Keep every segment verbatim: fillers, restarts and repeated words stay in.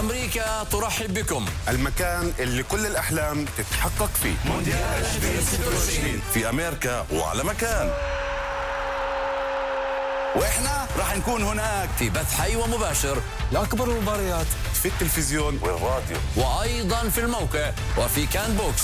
أمريكا ترحب بكم، المكان اللي كل الأحلام تتحقق فيه. مونديال ألفين وستة وعشرين في أمريكا وعلى مكان، وإحنا راح نكون هناك في بث حي ومباشر لأكبر المباريات في التلفزيون والراديو، وأيضا في الموقع وفي كان بوكس.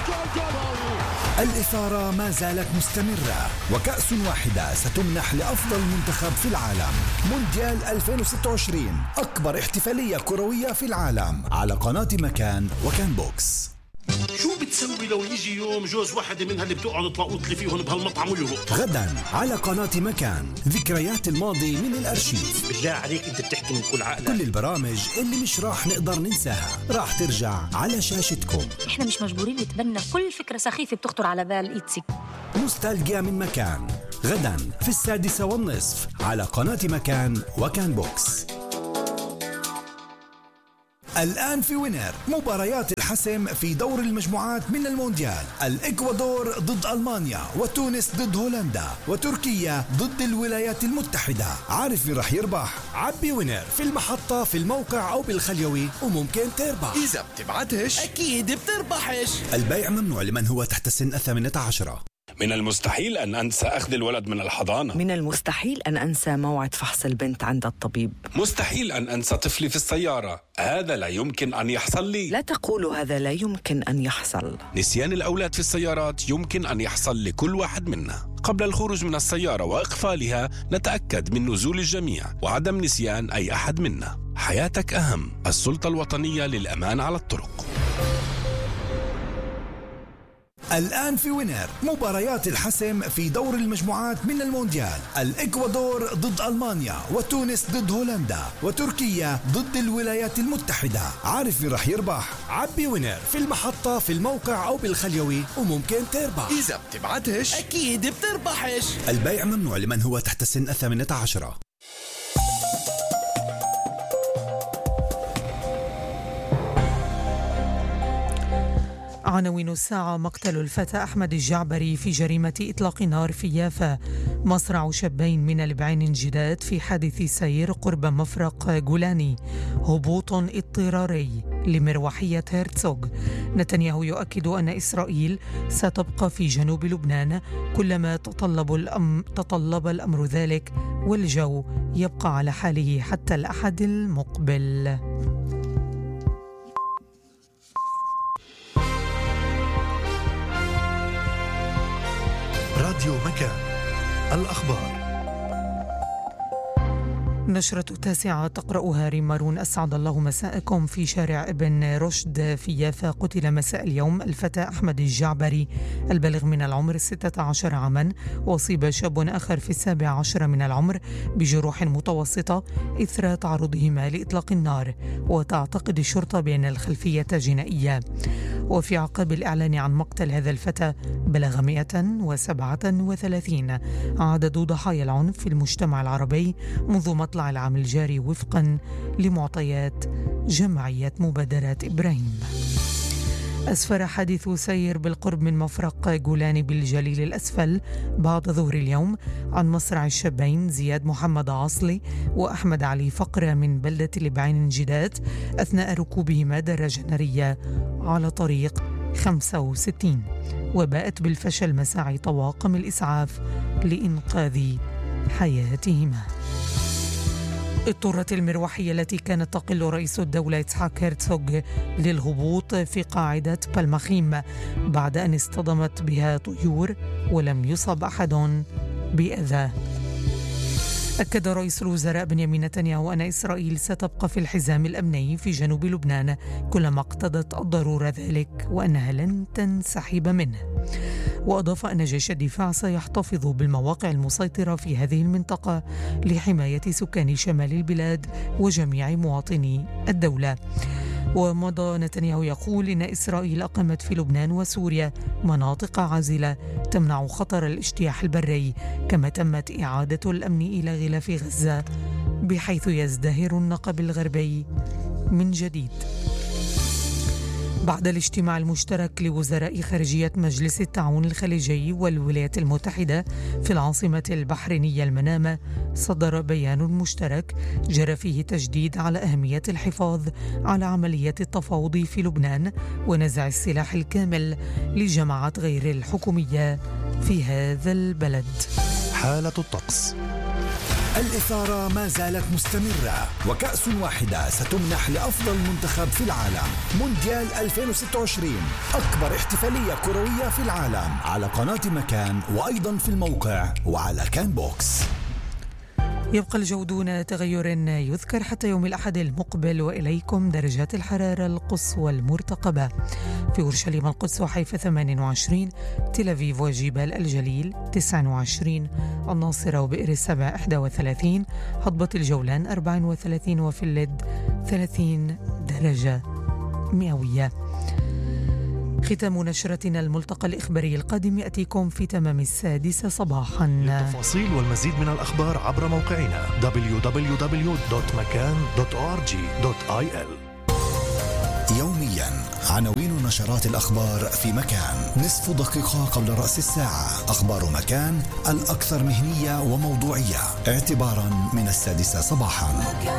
الإثارة ما زالت مستمرة، وكأس واحدة ستمنح لأفضل منتخب في العالم. مونديال ألفين وستة وعشرين، أكبر احتفالية كروية في العالم، على قناة مكان وكان بوكس. شو بتسوي لو يجي يوم جوز واحدة منها اللي بتقعد تلاقوط لي فيهم بهالمطعم ويهو؟ غدا على قناة مكان، ذكريات الماضي من الأرشيف. بالله عليك أنت بتحكي من كل عقلك. كل البرامج اللي مش راح نقدر ننساها راح ترجع على شاشتكم. احنا مش مجبورين نتبنى كل فكرة سخيفة بتخطر على بال إيتسي. نوستالجيا من مكان، غدا في السادسة والنصف على قناة مكان وكان بوكس. الآن في وينر، مباريات الحسم في دور المجموعات من المونديال. الإكوادور ضد ألمانيا، وتونس ضد هولندا، وتركيا ضد الولايات المتحدة. عارف مين رح يربح؟ عبي وينر في المحطة، في الموقع أو بالخليوي، وممكن تربح. إذا بتبعتش أكيد بتربحش. البيع ممنوع لمن هو تحت سن الثامنة عشرة. من المستحيل أن أنسى أخذ الولد من الحضانة. من المستحيل أن أنسى موعد فحص البنت عند الطبيب. مستحيل أن أنسى طفلي في السيارة. هذا لا يمكن أن يحصل لي. لا تقولوا هذا لا يمكن أن يحصل. نسيان الأولاد في السيارات يمكن أن يحصل لكل واحد منا. قبل الخروج من السيارة وإقفالها نتأكد من نزول الجميع وعدم نسيان أي أحد منا. حياتك أهم. السلطة الوطنية للأمان على الطرق. الآن في وينر، مباريات الحسم في دور المجموعات من المونديال. الإكوادور ضد ألمانيا، وتونس ضد هولندا، وتركيا ضد الولايات المتحدة. عارف مين رح يربح؟ عبي وينر في المحطة، في الموقع أو بالخليوي، وممكن تربح. إذا بتبعتش أكيد بتربحش. البيع ممنوع لمن هو تحت سن الثامنة عشرة. عناوين الساعة: مقتل الفتى أحمد الجعبري في جريمة إطلاق نار في يافا. مصرع شابين من البعين جداد في حادث سير قرب مفرق جولاني. هبوط اضطراري لمروحية هرتسوغ. نتنياهو يؤكد أن إسرائيل ستبقى في جنوب لبنان كلما تطلب الأم تطلب الأمر ذلك، والجو يبقى على حاله حتى الأحد المقبل. راديو مكان، الأخبار. نشرة التاسعة تقرأها ريم مارون. أسعد الله مساءكم. في شارع ابن رشد في يافا قتل مساء اليوم الفتى أحمد الجعبري البالغ من العمر ستة عشر عاما، وأصيب شاب آخر في السابع عشر من العمر بجروح متوسطة إثر تعرضهما لإطلاق النار، وتعتقد الشرطة بأن الخلفية جنائية. وفي عقب الإعلان عن مقتل هذا الفتى بلغ مئة وسبعة وثلاثين عدد ضحايا العنف في المجتمع العربي منذ مطلع العام الجاري وفقا لمعطيات جمعية مبادرات إبراهيم. أسفر حادث سير بالقرب من مفرق جولاني بالجليل الأسفل بعد ظهر اليوم عن مصرع الشابين زياد محمد عاصلي وأحمد علي فقرة من بلدة البعين جداد أثناء ركوبهما دراجة نارية على طريق خمسة وستين، وباءت بالفشل مساعي طواقم الإسعاف لإنقاذ حياتهما. اضطرت المروحية التي كانت تقل رئيس الدولة إسحاق هرتسوغ للهبوط في قاعدة بالمخيم بعد أن اصطدمت بها طيور ولم يصب أحد بأذى. أكد رئيس الوزراء بنيامين نتنياهو أن إسرائيل ستبقى في الحزام الأمني في جنوب لبنان كلما اقتضت الضرورة ذلك، وأنها لن تنسحب منه. وأضاف أن جيش الدفاع سيحتفظ بالمواقع المسيطرة في هذه المنطقة لحماية سكان شمال البلاد وجميع مواطني الدولة. ومضى نتنياهو يقول إن إسرائيل أقامت في لبنان وسوريا مناطق عازلة تمنع خطر الاجتياح البري، كما تمت إعادة الأمن إلى غلاف غزة بحيث يزدهر النقب الغربي من جديد. بعد الاجتماع المشترك لوزراء خارجية مجلس التعاون الخليجي والولايات المتحدة في العاصمة البحرينية المنامة، صدر بيان مشترك جرى فيه تشديد على أهمية الحفاظ على عملية التفاوض في لبنان ونزع السلاح الكامل لجماعات غير الحكومية في هذا البلد. حالة الطقس. الإثارة ما زالت مستمرة، وكأس واحدة ستمنح لأفضل منتخب في العالم. مونديال ألفين وستة وعشرين، أكبر احتفالية كروية في العالم، على قناة مكان وأيضا في الموقع وعلى كان بوكس. يبقى الجو دون تغير يذكر حتى يوم الأحد المقبل، وإليكم درجات الحرارة القصوى المرتقبة: في أورشليم القدس وحيفا ثمانية وعشرين، تل أبيب وجبال الجليل تسعة وعشرين، الناصرة وبئر السبع واحد وثلاثين، هضبة الجولان أربعة وثلاثين، وفي اللد ثلاثين درجة مئوية. ختام نشرتنا الملتقى الإخباري القادم يأتيكم في تمام السادسة صباحا. للتفاصيل والمزيد من الأخبار عبر موقعنا دبليو دبليو دبليو دوت مكان دوت أو آر جي دوت آي إل. يوميا عناوين نشرات الأخبار في مكان، نصف دقيقة قبل رأس الساعة. أخبار مكان الأكثر مهنية وموضوعية اعتبارا من السادسة صباحا.